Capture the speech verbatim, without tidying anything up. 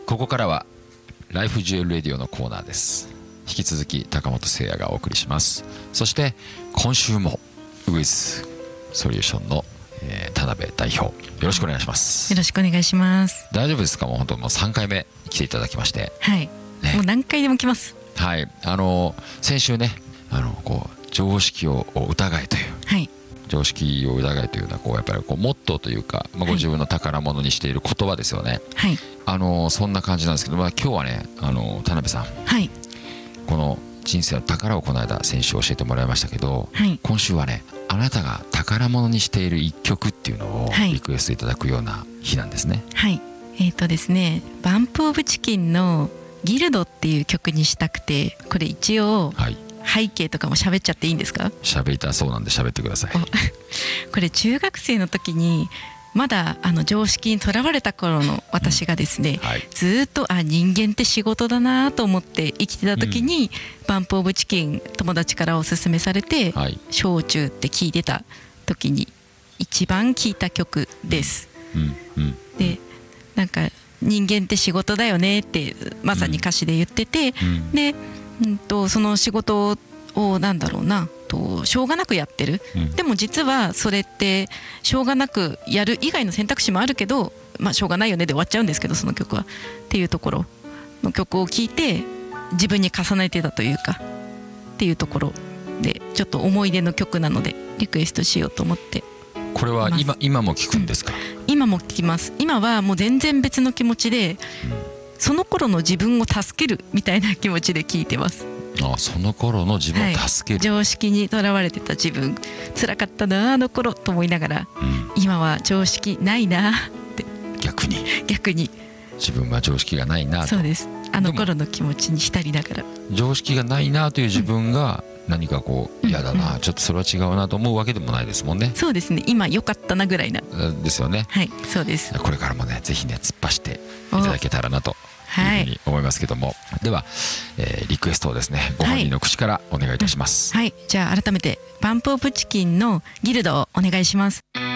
ここからはライフジュエルレディオのコーナーです。引き続き高本誠也がお送りします。そして今週もウィズソリューションの、えー、田辺代表、よろしくお願いします。 よろしくお願いします。 大丈夫ですか？もう本当もうさんかいめ来ていただきまして、 はい、ね、もう何回でも来ます。 はい、あの先週ね、あのこう常識を疑えという、はい、常識を疑えというのはこうやっぱりこうモットーというか、まあ、ご自分の宝物にしている言葉ですよね。はい、あのそんな感じなんですけど、まあ、今日はね、あの田辺さん、はい、この人生の宝をこの間先週教えてもらいましたけど、はい、今週はね、あなたが宝物にしている一曲っていうのをリクエストいただくような日なんですね。 はい、えーとですね、バンプオブチキンのギルドっていう曲にしたくて、これ一応、はい、背景とかも喋っちゃっていいんですか？ 喋りたそうなんで喋ってください。 これ中学生の時にまだあの常識にとらわれた頃の私がですね、うん、はい、ずっとあ人間って仕事だなと思って生きてた時に、うん、バンプオブチキン友達からおすすめされて、はい、小中って聴いてた時に一番聴いた曲です、うんうん、でなんか人間って仕事だよねってまさに歌詞で言ってて、うん、で、うんと、その仕事をなんだろうなとしょうがなくやってる、うん、でも実はそれってしょうがなくやる以外の選択肢もあるけど、まあしょうがないよねで終わっちゃうんですけど、その曲はっていうところの曲を聴いて自分に重ねてたというかっていうところで、ちょっと思い出の曲なのでリクエストしようと思って。 これは 今, 今も聴くんですか？ うん、今も聴きます。今はもう全然別の気持ちで、うん、その頃の自分を助けるみたいな気持ちで聴いてます。 ああ、その頃の自分を助ける、 はい、常識にとらわれてた自分、辛かったなあの頃と思いながら、うん、今は常識ないなって。 逆に逆に自分は常識がないなと。 そうです。あの頃の気持ちに浸りながら、 常識がないなという自分が何かこう嫌だな、うん、ちょっとそれは違うなと思うわけでもないですもんね。 そうですね、今良かったなぐらいなですよね。 はい、そうです。 これからもね、ぜひね突っ走っていただけたらなというふうに思いますけども、はい、では、えー、リクエストをですね、ご本人の口からお願いいたします。 はい、はい、じゃあ改めてバンプオブチキンのギルドをお願いします。